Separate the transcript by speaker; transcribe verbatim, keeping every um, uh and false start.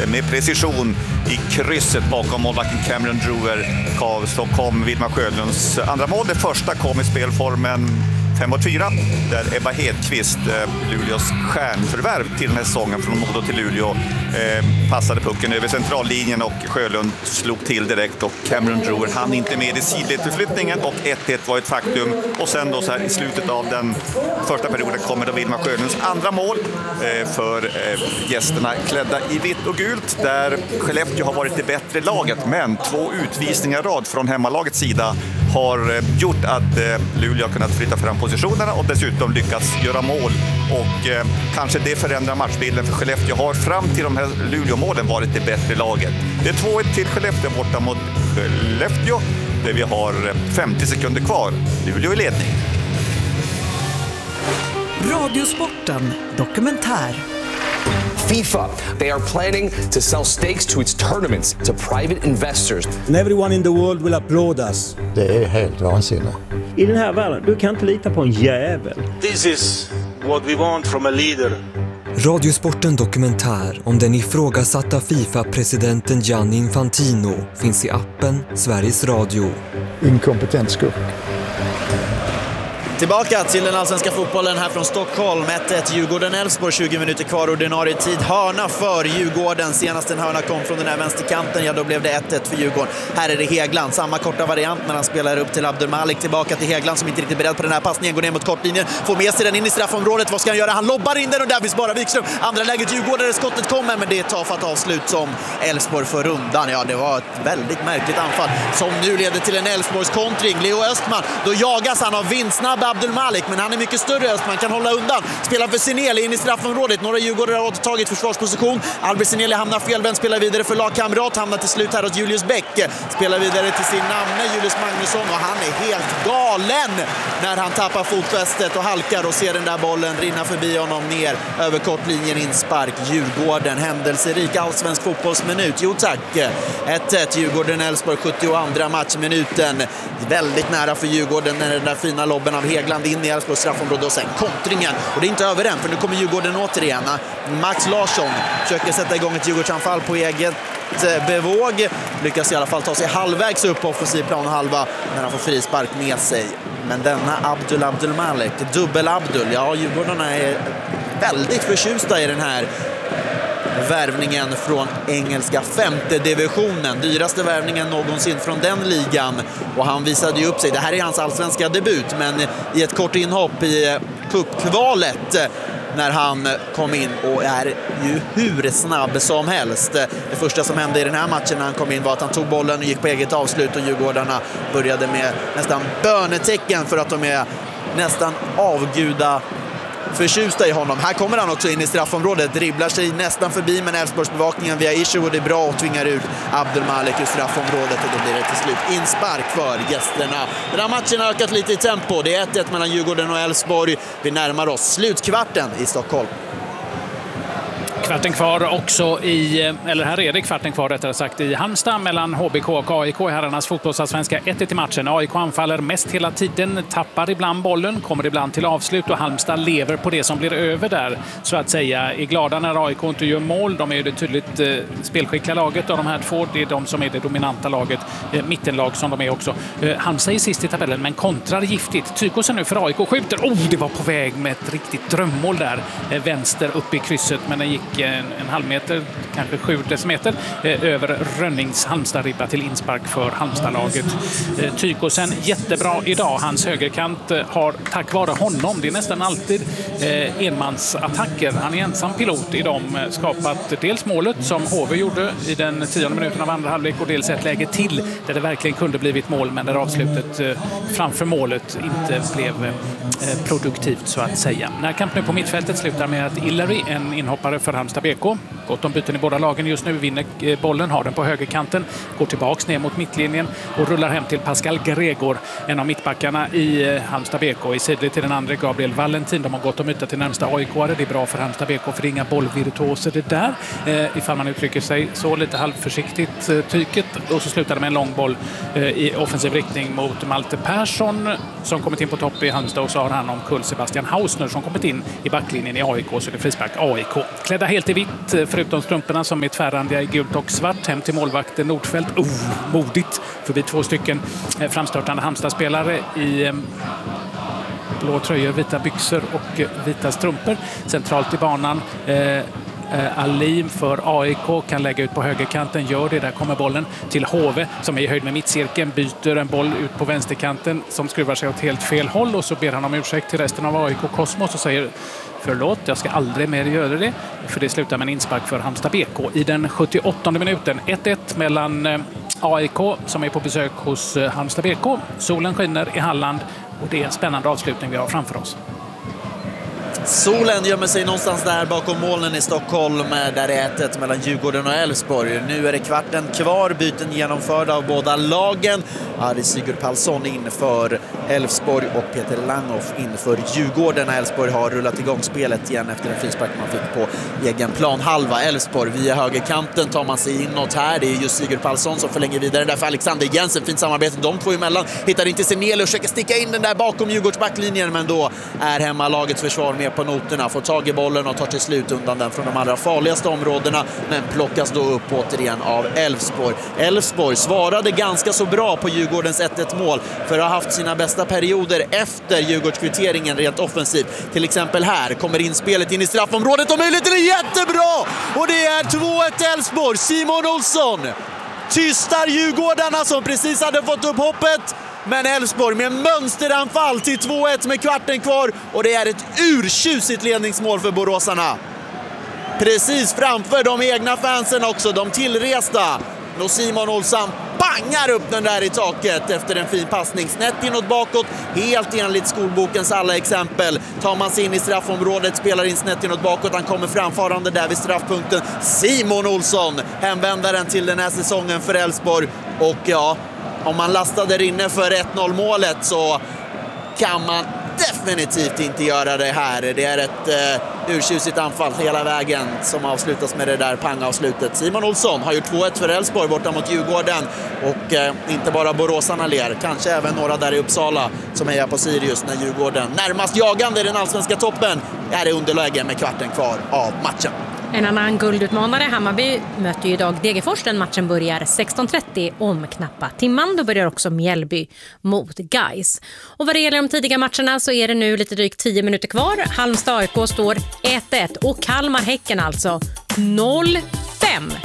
Speaker 1: med precision i krysset bakom målvakten Cameron Drewer. Så kom Vilma Sjölunds andra mål. Det första kom i spelformen fem mot fyra, där Ebba Hedqvist, Luleås stjärnförvärv till den här säsongen från Modo till Luleå, eh, passade pucken över centrallinjen och Sjölund slog till direkt och Cameron Drewer hann inte med i sidledsförflyttningen och ett ett var ett faktum. Och sen då så här i slutet av den första perioden kommer då Vilma Sjölunds andra mål eh, för eh, gästerna klädda i vitt och gult, där Skellefteå har varit det bättre laget, men två utvisningar rad från hemmalagets sida har eh, gjort att eh, Luleå har kunnat flytta fram positionerna och dessutom lyckats göra mål. Och eh, kanske det förändrar matchbilden, för Skellefteå har fram till de här Luleå-målen varit det bättre laget. Det är två ett till Skellefteå borta mot Skellefteå, där vi har femtio sekunder kvar. Luleå i ledning.
Speaker 2: Radiosporten dokumentär.
Speaker 3: FIFA, they are planning to sell stakes to its tournaments to private investors.
Speaker 4: And everyone in the world will applaud us.
Speaker 5: Det är helt vansinnigt.
Speaker 6: I den här världen, du kan inte lita på en jävel.
Speaker 7: This is what we want from a leader.
Speaker 8: Radiosporten dokumentär om den ifrågasatta FIFA-presidenten Gianni Infantino finns i appen Sveriges Radio.
Speaker 5: Inkompetent skurk.
Speaker 9: Tillbaka till den allsvenska fotbollen här från Stockholm. ett ett Djurgården-Elfsborg, tjugo minuter kvar ordinarie tid. Hörna för Djurgården. Senast en hörna kom från den här vänsterkanten, ja då blev det ett ett för Djurgården. Här är det Hegland, samma korta variant, men han spelar upp till Abdelmalik. Tillbaka till Hegland som inte riktigt är beredd på den här passningen. Går ner mot kortlinjen, får med sig den in i straffområdet. Vad ska han göra? Han lobbar in den och där finns bara Wikström. Andra läget Djurgården där skottet kommer, men det är ett tafatt avslut som Elfsborg för rundan. Ja, det var ett väldigt märkligt anfall som nu leder till en Elfsborgs kontring. Leo Östman, då jagas han av vindsnabb Abdelmalik, men han är mycket större. Östman kan hålla undan. Spelar för Seneli in i straffområdet. Några Djurgårdare har återtagit försvarsposition. Albert Seneli hamnar felvänd, spelar vidare för lagkamrat. Hamnar till slut här åt Julius Bäck. Spelar vidare till sin namne Julius Magnusson, och han är helt galen när han tappar fotfästet och halkar och ser den där bollen rinna förbi honom ner över kortlinjen. Inspark Djurgården. Händelserik allsvensk fotbollsminut. Jo tack. ett ett Djurgården-Elfsborg, sjuttioandra matchminuten. Väldigt nära för Djurgården när den där fina lobben av Hegland in i Elfsborgs straffområde och sen kontringen. Och det är inte över än, för nu kommer Djurgården återigen. Max Larsson försöker sätta igång ett Djurgårdsanfall på eget bevåg. Lyckas i alla fall ta sig halvvägs upp på offensiv plan halva när han får frispark med sig. Men denna Abdul Abdelmalik, dubbel Abdul, ja Djurgårdarna är väldigt förtjusta i den här värvningen från engelska femte divisionen. Dyraste värvningen någonsin från den ligan. Och han visade ju upp sig. Det här är hans allsvenska debut, men i ett kort inhopp i cupkvalet när han kom in och är ju hur snabb som helst. Det första som hände i den här matchen när han kom in var att han tog bollen och gick på eget avslut, och Djurgårdarna började med nästan bönetecken för att de är nästan avguda förtjusta i honom. Här kommer han också in i straffområdet, dribblar sig nästan förbi, men Elfsborgsbevakningen via Isho, och det är bra och tvingar ut Abdelmalik ur straffområdet, och då blir det till slut inspark för gästerna. Den här matchen har ökat lite i tempo. Det är ett ett mellan Djurgården och Elfsborg. Vi närmar oss slutkvarten i Stockholm.
Speaker 10: Kvarten kvar också i, eller här är det kvarten kvar rättare sagt, i Halmstad mellan H B K och A I K i herrarnas fotbollsallsvenska. ett ett i matchen. A I K anfaller mest hela tiden, tappar ibland bollen, kommer ibland till avslut, och Halmstad lever på det som blir över där, så att säga. Är glada när A I K inte gör mål. De är ju det tydligt eh, spelskickliga laget av de här två. Det är de som är det dominanta laget, eh, mittenlag som de är också. Eh, Halmstad är sist i tabellen, men kontrar giftigt. Tykosen nu för A I K skjuter. Oh, det var på väg med ett riktigt drömmål där. Eh, vänster upp i krysset, men den gick en, en halv meter, kanske sju decimeter eh, över Rönnings Halmstad-ribba till inspark för Halmstad-laget. Eh, Tykosen jättebra idag. Hans högerkant eh, har tack vare honom, det är nästan alltid eh, enmansattacker. Han är ensam pilot i dem, eh, skapat dels målet som H V gjorde i den tionde minuten av andra halvlek, och dels ett läge till där det verkligen kunde blivit mål, men där avslutet eh, framför målet inte blev eh, produktivt så att säga. När kamp nu på mittfältet slutar med att Hillary, en inhoppare för Halmstad B K, gott om byten i båda lagen just nu, vinner bollen, har den på högerkanten, går tillbaks ner mot mittlinjen och rullar hem till Pascal Gregor, en av mittbackarna i Halmstad B K. I sidled till den andra Gabriel Valentin. De har gått om yta till närmsta A I K-are. Det är bra för Halmstad B K, för det är inga bollvirtuoser det där, eh, ifall man uttrycker sig så, lite halvförsiktigt eh, tyket. Och så slutar det med en lång boll eh, i offensiv riktning mot Malte Persson som kommit in på topp i Halmstad, och så har han omkull Sebastian Hausner som kommit in i backlinjen i A I K, så det är frispark A I K. Klädda helt i vitt, för slut om strumporna som är tvärrandiga i gult och svart. Hem till målvakten Nordfeldt. Oh, modigt. Förbi två stycken framstörtande Halmstad-spelare i blå tröjor, vita byxor och vita strumpor. Centralt i banan. Eh, Alim för A I K kan lägga ut på högerkanten, gör det, där kommer bollen till Hove som är i höjd med mittcirkeln, byter en boll ut på vänsterkanten som skruvar sig åt helt fel håll och så ber han om ursäkt till resten av A I K Kosmos och säger förlåt, jag ska aldrig mer göra det, för det slutar med en inspark för Halmstad B K i den sjuttioåttonde minuten. ett ett mellan A I K som är på besök hos Halmstad B K. Solen skiner i Halland och det är en spännande avslutning vi har framför oss.
Speaker 9: Solen gömmer sig någonstans där bakom molnen i Stockholm, där det är ett ett mellan Djurgården och Elfsborg. Nu är det kvarten kvar, byten genomförda av båda lagen. Ari Sigurd Palsson inför Elfsborg och Peter Langhoff inför Djurgården. Elfsborg har rullat igång spelet igen efter en frispark man fick på egen plan halva. Elfsborg via högerkanten tar man sig inåt här. Det är just Sigurd Palsson som förlänger vidare där för Alexander Jensen. Fint samarbete de två emellan. Hittar inte Senelius, försöker sticka in den där bakom Djurgårds backlinjen, men då är hemmalagets försvar med på noterna, får tag i bollen och tar till slut undan den från de allra farligaste områdena, men plockas då upp återigen av Elfsborg. Elfsborg svarade ganska så bra på Djurgårdens ett ett mål för att ha haft sina bästa perioder efter Djurgårdskvitteringen rent offensivt. Till exempel här kommer inspelet in i straffområdet och möjligheten är jättebra! Och det är två ett Elfsborg. Simon Olsson tystar Djurgårdarna som precis hade fått upp hoppet. Men Elfsborg med mönsteranfall till två ett med kvarten kvar och det är ett urtjusigt ledningsmål för boråsarna. Precis framför de egna fansen också, de tillresta. Och Simon Olsson bangar upp den där i taket efter en fin passning. Snett inåt bakåt, helt enligt skolbokens alla exempel. Tar man sig in i straffområdet, spelar in snett inåt bakåt. Han kommer framfarande där vid straffpunkten. Simon Olsson, hemvändaren till den här säsongen för Elfsborg. Och ja, om man lastade inne för ett noll målet så kan man definitivt inte göra det här. Det är ett eh, urtjusigt anfall hela vägen som avslutas med det där pangavslutet. Simon Olsson har gjort två ett för Elfsborg borta mot Djurgården och eh, inte bara boråsarna ler, kanske även några där i Uppsala som hejar på Sirius när Djurgården närmast jagande i den allsvenska toppen är i underläge med kvarten kvar av matchen.
Speaker 11: En annan guldutmanare, Hammarby, möter ju idag Degerfors. Den matchen börjar sexton trettio om knappa timman. Då börjar också Mjällby mot Gais. Och vad det gäller de tidiga matcherna så är det nu lite drygt tio minuter kvar. Halmstad A I K står ett ett och Kalmar Häcken alltså noll fem.